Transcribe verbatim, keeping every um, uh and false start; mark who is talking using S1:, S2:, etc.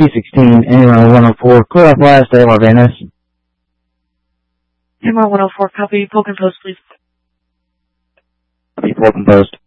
S1: P sixteen, Animal one oh four, clear off last day, Las Vegas.
S2: Animal one oh four, copy. Vulcan Post, please.
S1: Copy, Vulcan Post.